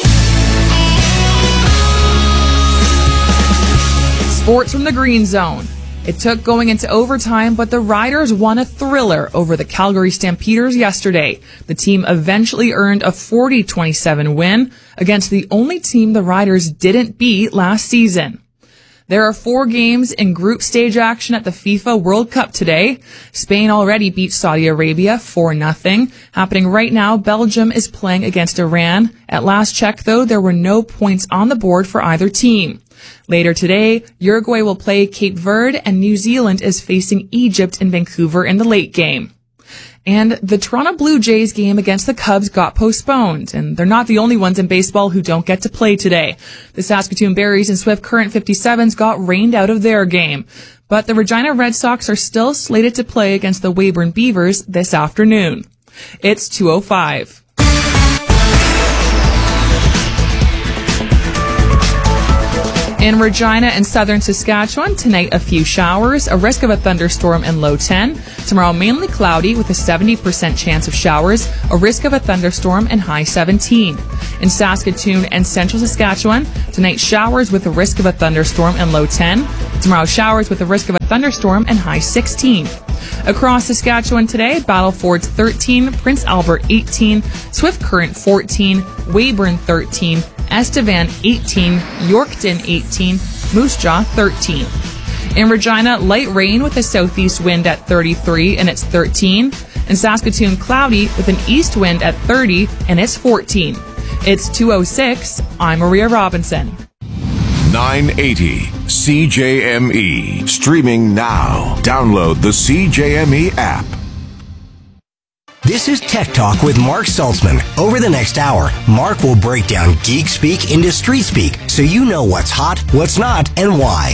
Sports from the Green Zone. It took going into overtime, but the Riders won a thriller over the Calgary Stampeders yesterday. The team eventually earned a 40-27 win against the only team the Riders didn't beat last season. There are 4 games in group stage action at the FIFA World Cup today. Spain already beat Saudi Arabia 4-0. Happening right now, Belgium is playing against Iran. At last check, though, there were no points on the board for either team. Later today, Uruguay will play Cape Verde, and New Zealand is facing Egypt in Vancouver in the late game. And the Toronto Blue Jays game against the Cubs got postponed, and they're not the only ones in baseball who don't get to play today. The Saskatoon Berries and Swift Current 57s got rained out of their game, but the Regina Red Sox are still slated to play against the Weyburn Beavers this afternoon. It's 2:05. In Regina and southern Saskatchewan, tonight a few showers, a risk of a thunderstorm and low 10. Tomorrow mainly cloudy with a 70% chance of showers, a risk of a thunderstorm and high 17. In Saskatoon and central Saskatchewan, tonight showers with a risk of a thunderstorm and low 10. Tomorrow showers with a risk of a thunderstorm and high 16. Across Saskatchewan today, Battlefords 13, Prince Albert 18, Swift Current 14, Weyburn 13, Estevan 18, Yorkton 18, Moose Jaw 13. In Regina, light rain with a southeast wind at 33 and it's 13. In Saskatoon, cloudy with an east wind at 30 and it's 14. It's 2:06. I'm Maria Robinson. 980 CJME. Streaming now. Download the CJME app. This is Tech Talk with Mark Saltzman. Over the next hour, Mark will break down geek speak into street speak so you know what's hot, what's not, and why.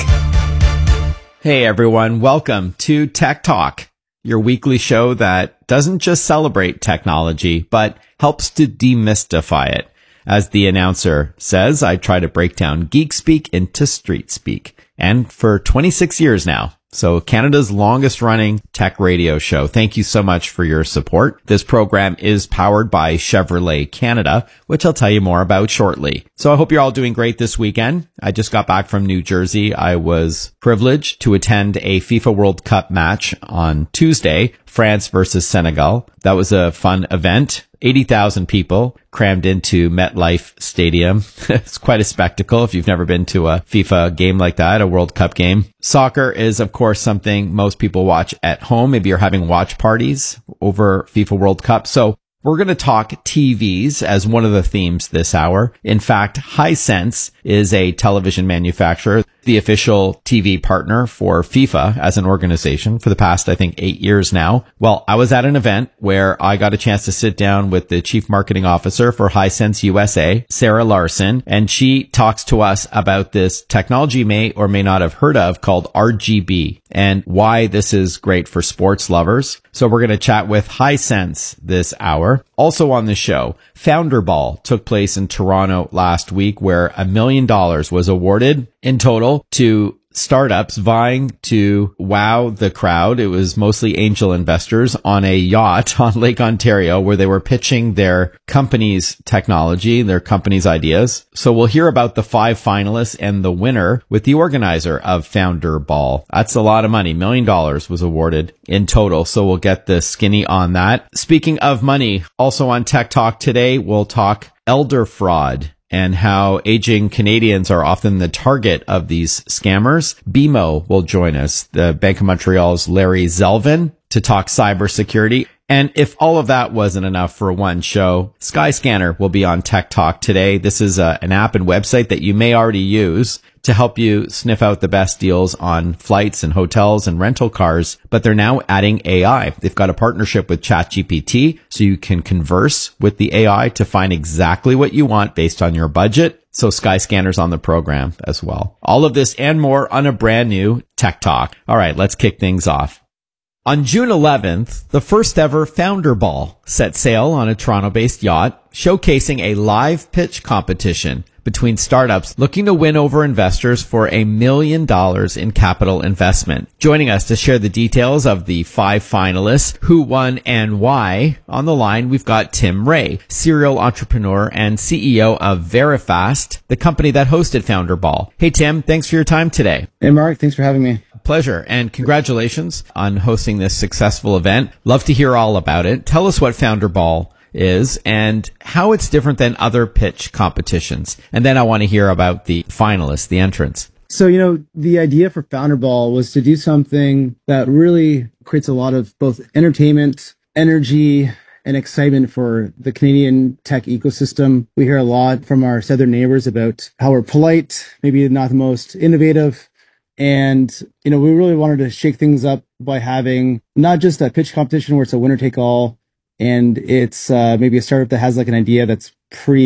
Hey everyone, welcome to Tech Talk, your weekly show that doesn't just celebrate technology, but helps to demystify it. As the announcer says, I try to break down geek speak into street speak. And for 26 years now. So Canada's longest running tech radio show. Thank you so much for your support. This program is powered by Chevrolet Canada, which I'll tell you more about shortly. So I hope you're all doing great this weekend. I just got back from New Jersey. I was privileged to attend a FIFA World Cup match on Tuesday, France versus Senegal. That was a fun event. 80,000 people crammed into MetLife Stadium. It's quite a spectacle if you've never been to a FIFA game like that, a World Cup game. Soccer is, of course, something most people watch at home. Maybe you're having watch parties over FIFA World Cup. So we're going to talk TVs as one of the themes this hour. In fact, Hisense is a television manufacturer, the official TV partner for FIFA as an organization for the past, I think, 8 years now. Well, I was at an event where I got a chance to sit down with the chief marketing officer for Hisense USA, Sarah Larson, and she talks to us about this technology you may or may not have heard of called RGB and why this is great for sports lovers. So we're going to chat with Hisense this hour. Also on the show, Founder Ball took place in Toronto last week where $1 million was awarded in total to startups vying to wow the crowd. It was mostly angel investors on a yacht on Lake Ontario where they were pitching their company's technology, their company's ideas. So we'll hear about the 5 finalists and the winner with the organizer of Founder Ball. That's a lot of money. $1 million was awarded in total. So we'll get the skinny on that. Speaking of money, also on Tech Talk today, we'll talk elder fraud and how aging Canadians are often the target of these scammers. BMO will join us, the Bank of Montreal's Larry Zelvin, to talk cybersecurity. And if all of that wasn't enough for one show, Skyscanner will be on Tech Talk today. This is an app and website that you may already use to help you sniff out the best deals on flights and hotels and rental cars, but they're now adding AI. They've got a partnership with ChatGPT, so you can converse with the AI to find exactly what you want based on your budget. So Skyscanner's on the program as well. All of this and more on a brand new Tech Talk. All right, let's kick things off. On June 11th, the first ever Founder Ball set sail on a Toronto-based yacht, showcasing a live pitch competition between startups looking to win over investors for $1 million in capital investment. Joining us to share the details of the 5 finalists, who won and why, on the line we've got Tim Ray, serial entrepreneur and CEO of Verifast, the company that hosted Founder Ball. Hey Tim, thanks for your time today. Hey Mark, thanks for having me. Pleasure, and congratulations on hosting this successful event. Love to hear all about it. Tell us what Founder Ball is and how it's different than other pitch competitions. And then I want to hear about the finalists, the entrants. So, the idea for Founder Ball was to do something that really creates a lot of both entertainment, energy, and excitement for the Canadian tech ecosystem. We hear a lot from our southern neighbors about how we're polite, maybe not the most innovative. And, we really wanted to shake things up by having not just a pitch competition where it's a winner take all and it's maybe a startup that has like an idea that's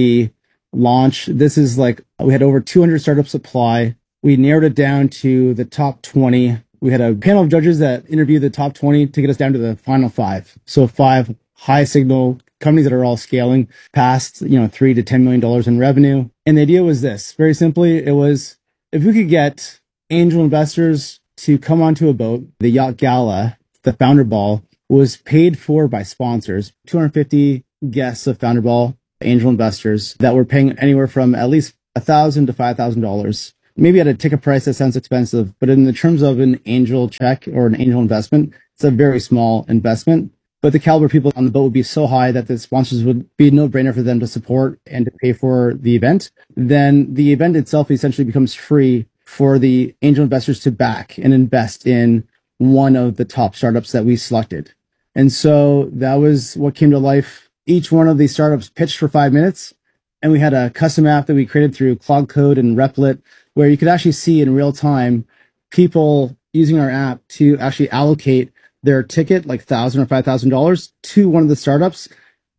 pre-launch. This is like, we had over 200 startups apply. We narrowed it down to the top 20. We had a panel of judges that interviewed the top 20 to get us down to the final 5. So 5 high signal companies that are all scaling past, $3 to $10 million in revenue. And the idea was this, very simply, it was if we could get angel investors to come onto a boat, the Yacht Gala, the Founder Ball was paid for by sponsors, 250 guests of Founder Ball, angel investors that were paying anywhere from at least $1,000 to $5,000. Maybe at a ticket price that sounds expensive, but in the terms of an angel check or an angel investment, it's a very small investment. But the caliber of people on the boat would be so high that the sponsors would be a no-brainer for them to support and to pay for the event. Then the event itself essentially becomes free for the angel investors to back and invest in one of the top startups that we selected. And so that was what came to life. Each one of these startups pitched for 5 minutes, and we had a custom app that we created through Cloud Code and Replit, where you could actually see in real time people using our app to actually allocate their ticket, like $1,000 or $5,000, to one of the startups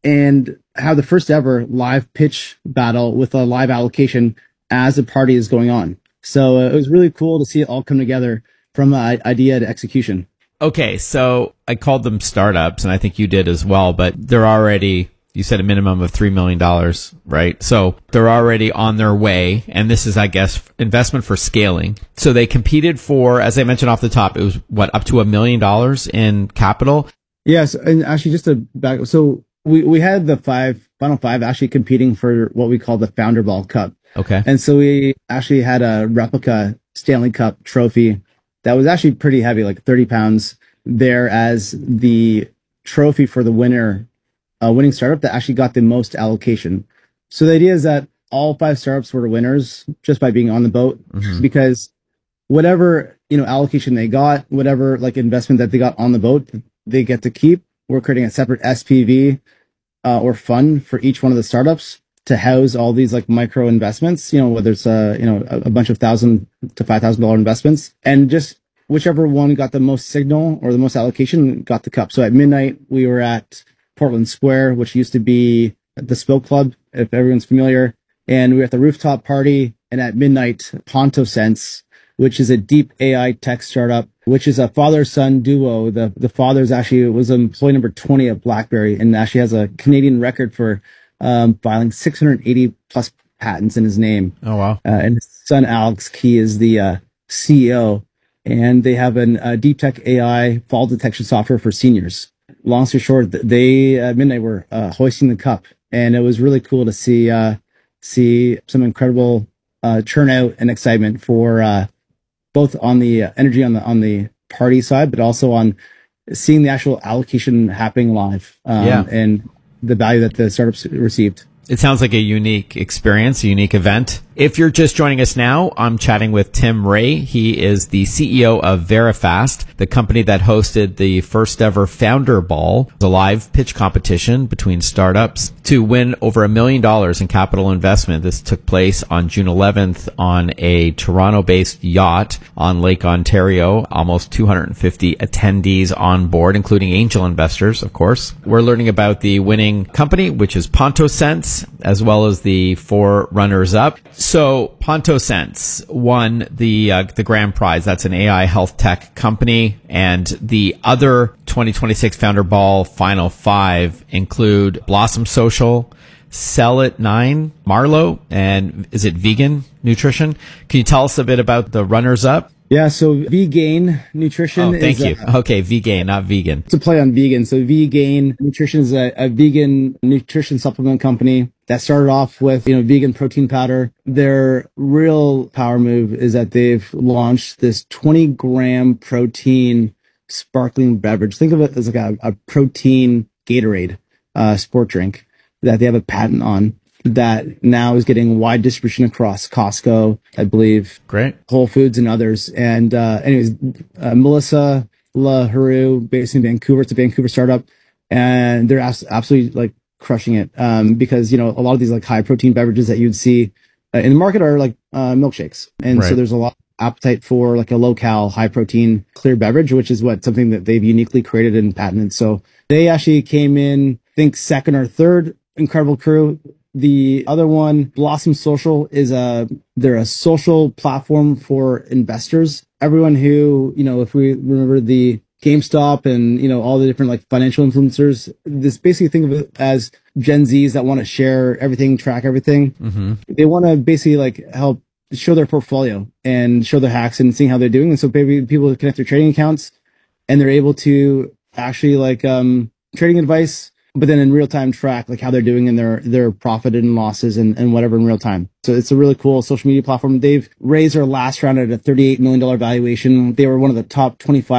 and have the first ever live pitch battle with a live allocation as the party is going on. So it was really cool to see it all come together from idea to execution. Okay, so I called them startups, and I think you did as well, but they're already, you said a minimum of $3 million, right? So they're already on their way, and this is, I guess, investment for scaling. So they competed for, as I mentioned off the top, it was, up to $1 million in capital? Yes, and actually just to back, so we had the final five actually competing for what we call the Founder Ball Cup. Okay. And so we actually had a replica Stanley Cup trophy that was actually pretty heavy, like 30 pounds there as the trophy for the winning startup that actually got the most allocation. So the idea is that all 5 startups were winners just by being on the boat, because whatever, allocation they got, whatever like investment that they got on the boat, they get to keep. We're creating a separate SPV or fund for each one of the startups to house all these like micro investments, whether it's a bunch of $1,000 to $5,000 investments, and just whichever one got the most signal or the most allocation got the cup. So at midnight we were at Portland Square, which used to be the Spill Club, if everyone's familiar, and we were at the rooftop party. And at midnight, PontoSense, which is a deep AI tech startup, which is a father-son duo. The father's actually was employee number 20 at BlackBerry and actually has a Canadian record for filing 680 plus patents in his name. Oh, wow. And his son, Alex Key, is the CEO. And they have a deep tech AI fall detection software for seniors. Long story short, they at midnight were hoisting the cup. And it was really cool to see some incredible turnout and excitement for both on the energy on the party side, but also on seeing the actual allocation happening live and the value that the startups received. It sounds like a unique experience, a unique event. If you're just joining us now, I'm chatting with Tim Ray. He is the CEO of Verifast, the company that hosted the first ever Founder Ball, the live pitch competition between startups to win over $1 million in capital investment. This took place on June 11th on a Toronto-based yacht on Lake Ontario. Almost 250 attendees on board, including angel investors, of course. We're learning about the winning company, which is PontoSense, as well as the 4 runners-up. So PontoSense won the grand prize. That's an AI health tech company. And the other 2026 Founder Ball Final 5 include Blossom Social, Sell It 9, Marlowe, and is it Vegan Nutrition? Can you tell us a bit about the runners-up? Yeah, so Vegan Nutrition is... thank you. Okay, Vegan, not vegan. It's a play on vegan. So Vegan Nutrition is a vegan nutrition supplement company that started off with, vegan protein powder. Their real power move is that they've launched this 20-gram protein sparkling beverage. Think of it as like a protein Gatorade sport drink that they have a patent on. that now is getting wide distribution across Costco, I believe. Great. Whole Foods and others. And anyways, Melissa LaHaru, based in Vancouver. It's a Vancouver startup. And they're absolutely like crushing it because, you know, a lot of these like high protein beverages that you'd see in the market are like milkshakes. And so there's a lot of appetite for like a low-cal, high-protein, clear beverage, which is something that they've uniquely created and patented. So they actually came in, I think, second or third. Incredible crew. The other one, Blossom Social, they're a social platform for investors. Everyone who, you know, if we remember the GameStop and, you know, all the different like financial influencers, this basically think of it as Gen Zs that want to share everything, track everything. Mm-hmm. They want to basically like help show their portfolio and show their hacks and seeing how they're doing. And so maybe people connect their trading accounts and they're able to actually like trading advice, but then in real time track like how they're doing in their profit and losses and whatever in real time. So it's a really cool social media platform. They've raised their last round at a $38 million valuation. They were one of the top 25